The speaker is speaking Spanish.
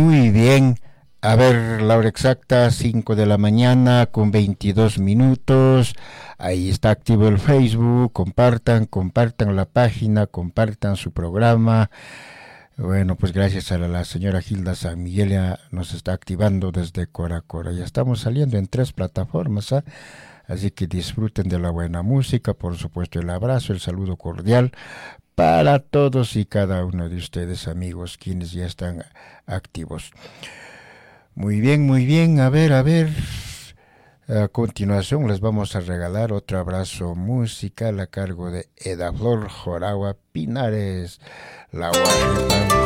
Muy bien. A ver, la hora exacta, 5 de la mañana con 22 minutos. Ahí está activo el Facebook. Compartan la página, compartan su programa. Bueno, pues gracias a la señora Gilda San Miguel ya nos está activando desde Cora Cora. Ya estamos saliendo en 3 plataformas, ¿eh? Así que disfruten de la buena música, por supuesto el abrazo, el saludo cordial para todos y cada uno de ustedes, amigos, quienes ya están activos. Muy bien, muy bien. A ver. A continuación les vamos a regalar otro abrazo musical a cargo de Edaflor Joragua Pinares. La guarda.